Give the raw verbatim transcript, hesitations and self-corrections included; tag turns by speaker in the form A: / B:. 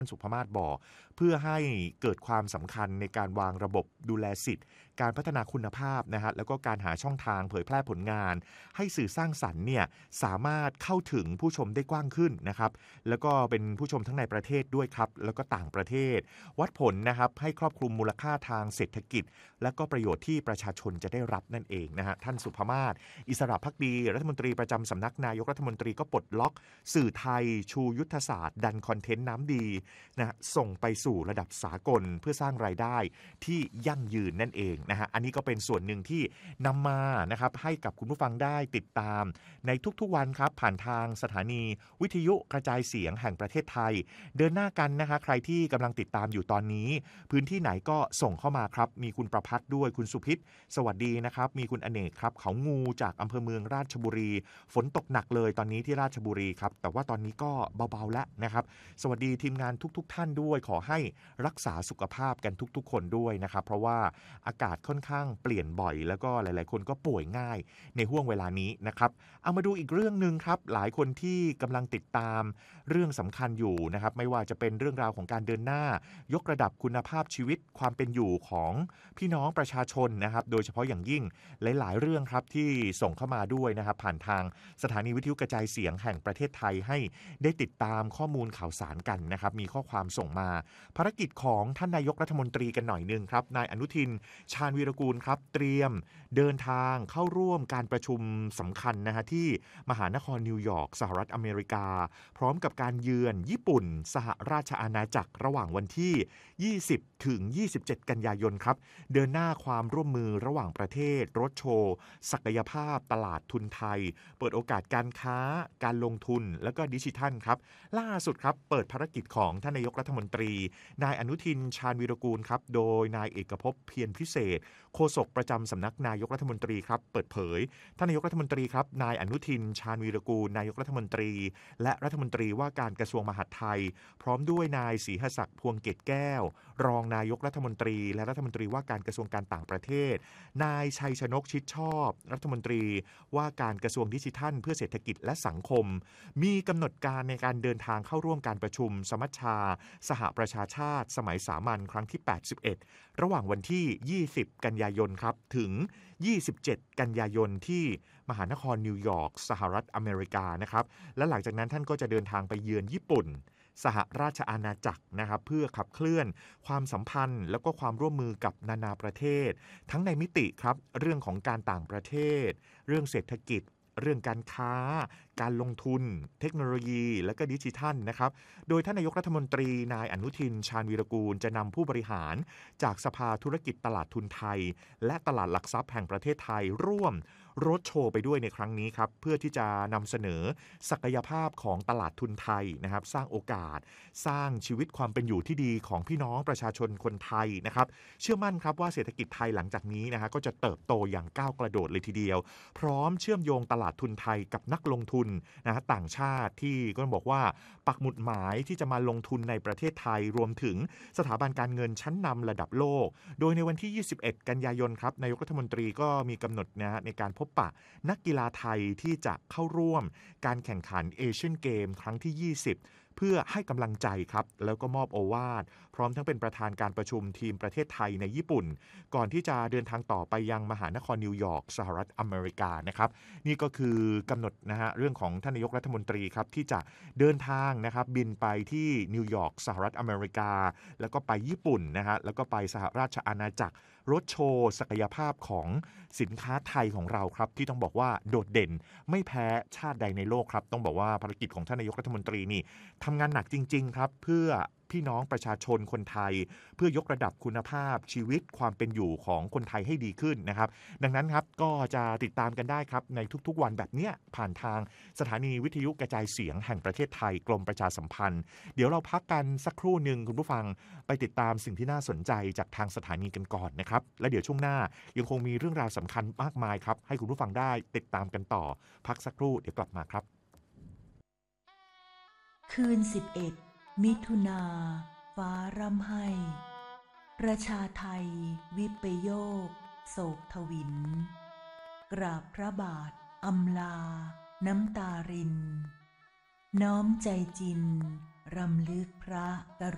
A: สุภมาศบอกเพื่อให้เกิดความสำคัญในการวางระบบดูแลสิทธิ์การพัฒนาคุณภาพนะฮะแล้วก็การหาช่องทางเผยแพร่ผลงานให้สื่อสร้างสรรค์เนี่ยสามารถเข้าถึงผู้ชมได้กว้างขึ้นนะครับแล้วก็เป็นผู้ชมทั้งในประเทศด้วยครับแล้วก็ต่างประเทศวัดผลนะครับให้ครอบคลุมมูลค่าทางเศรษฐกิจและก็ประโยชน์ที่ประชาชนจะได้รับนั่นเองนะฮะท่านสุภมาศอิสระภักดีรัฐมนตรีประจำสำนักนายกรัฐมนตรีก็ปลดล็อกสื่อไทยชูยุทธศาสตร์ดันคอนเทนต์น้ำดีนะส่งไปสู่ระดับสากลเพื่อสร้างรายได้ที่ยั่งยืนนั่นเองนะฮะอันนี้ก็เป็นส่วนหนึ่งที่นำมานะครับให้กับคุณผู้ฟังได้ติดตามในทุกๆวันครับผ่านทางสถานีวิทยุกระจายเสียงแห่งประเทศไทยเดินหน้ากันนะคะใครที่กำลังติดตามอยู่ตอนนี้พื้นที่ไหนก็ส่งเข้ามาครับมีคุณประพัฒน์ด้วยคุณสุพิษสวัสดีนะครับมีคุณอเนกครับเขางูจากอำเภอเมืองราชบุรีฝนตกหนักเลยตอนนี้ที่ราชบุรีครับแต่ว่าตอนนี้ก็เบาๆแล้วนะครับสวัสดีทีมงานทุกๆท่านด้วยขอให้รักษาสุขภาพกันทุกๆคนด้วยนะครับเพราะว่าอากาศค่อนข้างเปลี่ยนบ่อยแล้วก็หลายๆคนก็ป่วยง่ายในห่วงเวลานี้นะครับเอามาดูอีกเรื่องนึงครับหลายคนที่กำลังติดตามเรื่องสำคัญอยู่นะครับไม่ว่าจะเป็นเรื่องราวของการเดินหน้ายกระดับคุณภาพชีวิตความเป็นอยู่ของพี่น้องประชาชนนะครับโดยเฉพาะอย่างยิ่งหลายๆเรื่องครับที่ส่งเข้ามาด้วยนะครับผ่านทางสถานีวิทยุกระจายเสียงแห่งประเทศไทยให้ได้ติดตามข้อมูลข่าวสารกันนะครับมีข้อความส่งมาภารกิจของท่านนายกรัฐมนตรีกันหน่อยนึงครับนายอนุทินชาญวีรกูลครับเตรียมเดินทางเข้าร่วมการประชุมสำคัญนะฮะที่มหานครนิวยอร์กสหรัฐอเมริกาพร้อมกับการเยือนญี่ปุ่นสหราชอาณาจักรระหว่างวันที่ยี่สิบถึงยี่สิบเจ็ดกันยายนครับเดินหน้าความร่วมมือระหว่างประเทศรถโชว์ศักยภาพตลาดทุนไทยเปิดโอกาสการค้าการลงทุนและก็ดิจิทัลครับล่าสุดครับเปิดภารกิจของท่านนายกรัฐมนตรีนายอนุทินชาญวีรกูลครับโดยนายเอกภพเพียรพิเศษโฆษกประจำสำนักนายกรัฐมนตรีครับเปิดเผยท่านนายกรัฐมนตรีครับนายอนุทินชาญวีรกูลนายกรัฐมนตรีและรัฐมนตรีว่าการกระทรวงมหาดไทยพร้อมด้วยนายศรีหศักดิ์พวงเกตแก้วรองนายกรัฐมนตรีและรัฐมนตรีว่าการกระทรวงการต่างประเทศนายชัยชนกชิดชอบรัฐมนตรีว่าการกระทรวงดิจิทัลเพื่อเศรษฐกิจและสังคมมีกำหนดการในการเดินทางเข้าร่วมการประชุมสมัชชาสหประชาชาติสมัยสามัญครั้งที่แปดสิบเอ็ดระหว่างวันที่ยี่สิบกันยายนครับถึงยี่สิบเจ็ดกันยายนที่มหานครนิวยอร์กสหรัฐอเมริกานะครับและหลังจากนั้นท่านก็จะเดินทางไปเยือนญี่ปุ่นสหราชอาณาจักรนะครับเพื่อขับเคลื่อนความสัมพันธ์แล้วก็ความร่วมมือกับนานาประเทศทั้งในมิติครับเรื่องของการต่างประเทศเรื่องเศรษฐกิจเรื่องการค้าการลงทุนเทคโนโลยีและก็ดิจิทัลนะครับโดยท่านนายกรัฐมนตรีนายอนุทินชาญวีรกูลจะนำผู้บริหารจากสภาธุรกิจตลาดทุนไทยและตลาดหลักทรัพย์แห่งประเทศไทยร่วมรถโชว์ไปด้วยในครั้งนี้ครับเพื่อที่จะนำเสนอศักยภาพของตลาดทุนไทยนะครับสร้างโอกาสสร้างชีวิตความเป็นอยู่ที่ดีของพี่น้องประชาชนคนไทยนะครับเชื่อมั่นครับว่าเศรษฐกิจไทยหลังจากนี้นะฮะก็จะเติบโตอย่างก้าวกระโดดเลยทีเดียวพร้อมเชื่อมโยงตลาดทุนไทยกับนักลงทุนนะฮะต่างชาติที่ก็บอกว่าปักหมุดหมายที่จะมาลงทุนในประเทศไทยรวมถึงสถาบันการเงินชั้นนำระดับโลกโดยในวันที่ยี่สิบเอ็ดกันยายนครับนายกรัฐมนตรีก็มีกำหนดนะฮะในการพบปะนักกีฬาไทยที่จะเข้าร่วมการแข่งขันเอเชียนเกมครั้งที่ยี่สิบเพื่อให้กำลังใจครับแล้วก็มอบโอวาทพร้อมทั้งเป็นประธานการประชุมทีมประเทศไทยในญี่ปุ่นก่อนที่จะเดินทางต่อไปยังมหานครนิวยอร์กสหรัฐอเมริกานะครับนี่ก็คือกำหนดนะฮะเรื่องของท่านนายกรัฐมนตรีครับที่จะเดินทางนะครับบินไปที่นิวยอร์กสหรัฐอเมริกาแล้วก็ไปญี่ปุ่นนะฮะแล้วก็ไปสหราชอาณาจักรรถโชว์ศักยภาพของสินค้าไทยของเราครับที่ต้องบอกว่าโดดเด่นไม่แพ้ชาติใดในโลกครับต้องบอกว่าภารกิจของท่านนายกรัฐมนตรีนี่ทำงานหนักจริงๆครับเพื่อพี่น้องประชาชนคนไทยเพื่อยกระดับคุณภาพชีวิตความเป็นอยู่ของคนไทยให้ดีขึ้นนะครับดังนั้นครับก็จะติดตามกันได้ครับในทุกๆวันแบบเนี้ยผ่านทางสถานีวิทยุกระจายเสียงแห่งประเทศไทยกรมประชาสัมพันธ์เดี๋ยวเราพักกันสักครู่หนึ่งคุณผู้ฟังไปติดตามสิ่งที่น่าสนใจจากทางสถานีกันก่อนนะครับและเดี๋ยวช่วงหน้ายังคงมีเรื่องราวสำคัญมากมายครับให้คุณผู้ฟังได้ติดตามกันต่อพักสักครู่เดี๋ยวกลับมาครับ
B: คืนสิบเอ็ดมิถุนาฟ้าร่ำไห้ประชาไทยวิปโยคโศกทวินกราบพระบาทอำลาน้ำตารินน้อมใจจินรำลึกพระกรุ